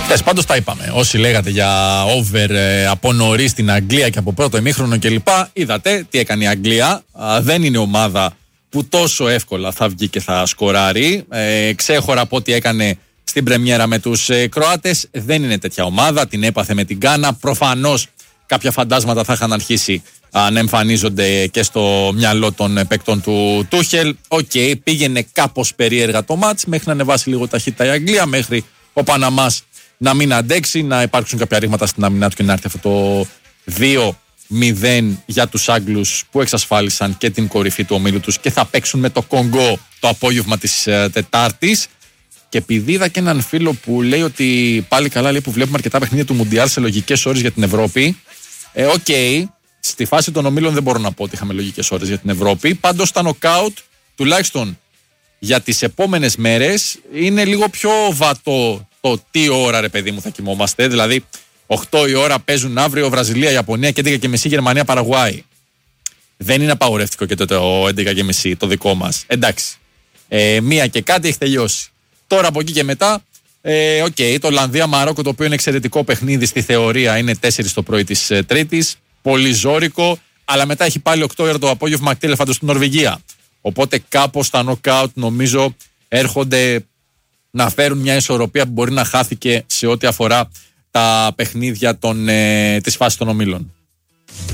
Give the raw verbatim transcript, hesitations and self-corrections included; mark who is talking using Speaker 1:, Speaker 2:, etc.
Speaker 1: Τες, πάντως τα είπαμε. Όσοι λέγατε για over ε, από νωρίς στην Αγγλία και από πρώτο ημίχρονο κλπ. Είδατε τι έκανε η Αγγλία. Α, δεν είναι ομάδα που τόσο εύκολα θα βγει και θα σκοράρει. Ε, ξέχωρα από ό,τι έκανε στην πρεμιέρα με τους ε, Κροάτες. Δεν είναι τέτοια ομάδα. Την έπαθε με την Γκάνα. Προφανώς κάποια φαντάσματα θα είχαν αρχίσει α, να εμφανίζονται και στο μυαλό των παικτών του Τούχελ. Οκ, okay, πήγαινε κάπως περίεργα το μάτς μέχρι να ανεβάσει λίγο ταχύτητα η Αγγλία, μέχρι ο Παναμάς να μην αντέξει, να υπάρξουν κάποια ρήγματα στην αμυνά του και να έρθει αυτό το δύο μηδέν για τους Άγγλους που εξασφάλισαν και την κορυφή του ομίλου τους και θα παίξουν με το Κονγκό το απόγευμα της ε, Τετάρτης. Και επειδή είδα και έναν φίλο που λέει ότι πάλι καλά, λέει, που βλέπουμε αρκετά παιχνίδια του Μουντιάλ σε λογικές ώρες για την Ευρώπη. Ε, οκ, okay, στη φάση των ομίλων δεν μπορώ να πω ότι είχαμε λογικές ώρες για την Ευρώπη. Πάντως τα νοκάουτ, τουλάχιστον για τις επόμενες μέρες, είναι λίγο πιο βατό το τι ώρα, ρε παιδί μου, θα κοιμόμαστε. Δηλαδή, οκτώ η ώρα παίζουν αύριο Βραζιλία, Ιαπωνία και έντεκα και μισή Γερμανία, Παραγουάη. Δεν είναι απαγορευτικό και το έντεκα και μισή το δικό μας. Εντάξει. Ε, μία και κάτι έχει τελειώσει. Τώρα από εκεί και μετά, ε, okay, το Ολλανδία-Μαρόκο, το οποίο είναι εξαιρετικό παιχνίδι στη θεωρία, είναι τέσσερις το πρωί της ε, Τρίτης. Πολύ ζώρικο, αλλά μετά έχει πάλι οκτώ η ώρα το απόγευμα ακτήλεφαντος στην Νορβηγία. Οπότε κάπως τα νοκάουτ νομίζω έρχονται να φέρουν μια ισορροπία που μπορεί να χάθηκε σε ό,τι αφορά τα παιχνίδια των, ε, της φάσης των ομίλων.